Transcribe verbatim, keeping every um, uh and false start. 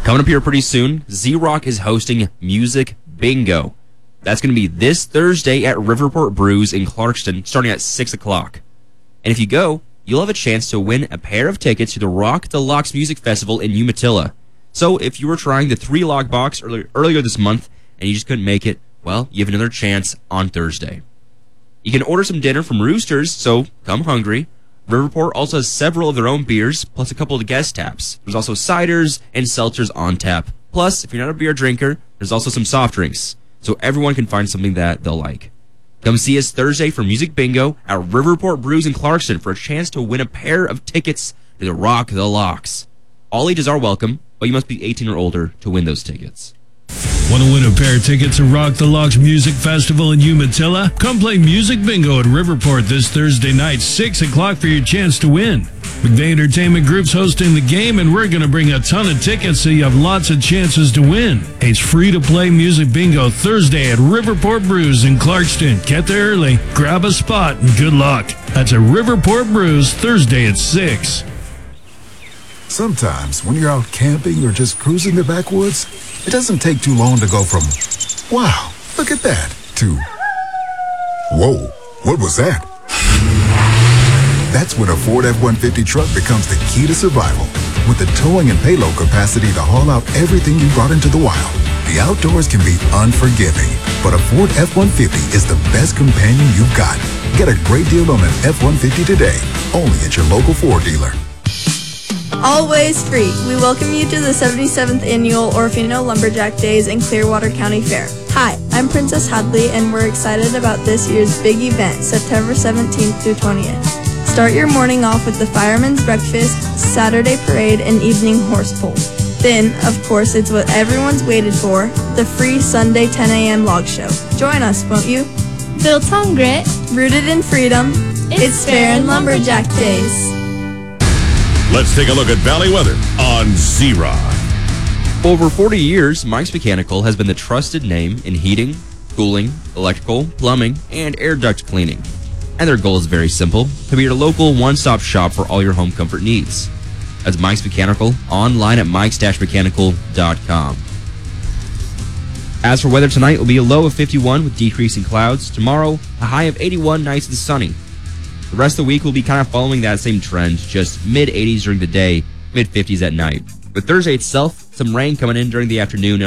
Coming up here pretty soon, Z-Rock is hosting Music Bingo. That's going to be this Thursday at Riverport Brews in Clarkston, starting at six o'clock. And if you go, you'll have a chance to win a pair of tickets to the Rock the Locks Music Festival in Umatilla. So if you were trying the three lock box earlier, earlier this month and you just couldn't make it, well, you have another chance on Thursday. You can order some dinner from Roosters, so come hungry. Riverport also has several of their own beers, plus a couple of guest taps. There's also ciders and seltzers on tap. Plus, if you're not a beer drinker, there's also some soft drinks, so everyone can find something that they'll like. Come see us Thursday for Music Bingo at Riverport Brews in Clarkston for a chance to win a pair of tickets to the Rock the Locks. All ages are welcome, but you must be eighteen or older to win those tickets. Want to win a pair of tickets to Rock the Locks Music Festival in Umatilla? Come play Music Bingo at Riverport this Thursday night, six o'clock for your chance to win. McVeigh Entertainment Group's hosting the game, and we're going to bring a ton of tickets so you have lots of chances to win. It's free to play Music Bingo Thursday at Riverport Brews in Clarkston. Get there early, grab a spot, and good luck. That's at Riverport Brews Thursday at six. Sometimes when you're out camping or just cruising the backwoods, it doesn't take too long to go from, wow, look at that, to, whoa, what was that? That's when a Ford F one fifty truck becomes the key to survival. With the towing and payload capacity to haul out everything you brought into the wild, the outdoors can be unforgiving. But a Ford F one fifty is the best companion you've got. Get a great deal on an F one fifty today, only at your local Ford dealer. Always free. We welcome you to the seventy-seventh Annual Orofino Lumberjack Days in Clearwater County Fair. Hi, I'm Princess Hadley, and we're excited about this year's big event, September seventeenth through twentieth. Start your morning off with the Fireman's Breakfast, Saturday Parade, and evening horse pull. Then, of course, it's what everyone's waited for, the free Sunday ten a.m. log show. Join us, won't you? Built on grit, rooted in freedom, it's, it's Fair and Lumberjack Days. Let's take a look at Valley weather on Z-Rock. For over forty years, Mike's Mechanical has been the trusted name in heating, cooling, electrical, plumbing, and air duct cleaning. And their goal is very simple, to be your local one-stop shop for all your home comfort needs. That's Mike's Mechanical, online at mikes dash mechanical dot com. As for weather tonight, it will be a low of fifty-one with decreasing clouds. Tomorrow, a high of eighty-one, nice and sunny. The rest of the week will be kind of following that same trend, just mid-eighties during the day, mid-fifties at night. But Thursday itself, some rain coming in during the afternoon.